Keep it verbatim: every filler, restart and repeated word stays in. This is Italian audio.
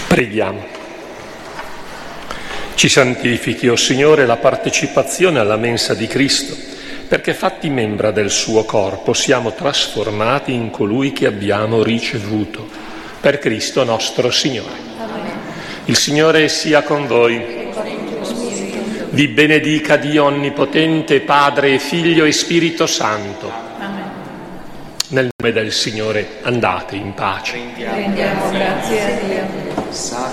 Preghiamo. Ci santifichi, o Signore, la partecipazione alla mensa di Cristo, perché fatti membra del suo corpo siamo trasformati in colui che abbiamo ricevuto. Per Cristo nostro Signore. Amen. Il Signore sia con voi. E con il tuo spirito. Vi benedica Dio Onnipotente, Padre, Figlio e Spirito Santo. Amen. Nel nome del Signore andate in pace. Rendiamo grazie a Dio.